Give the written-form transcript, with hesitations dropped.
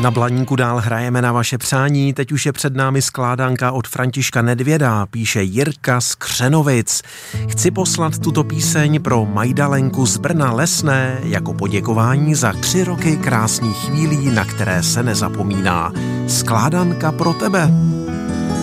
Na Blaníku dál hrajeme na vaše přání, teď už je před námi skládanka od Františka Nedvěda, píše Jirka z Křenovic. Chci poslat tuto píseň pro Majdalenku z Brna Lesné jako poděkování za 3 roky krásných chvílí, na které se nezapomíná. Skládanka pro tebe.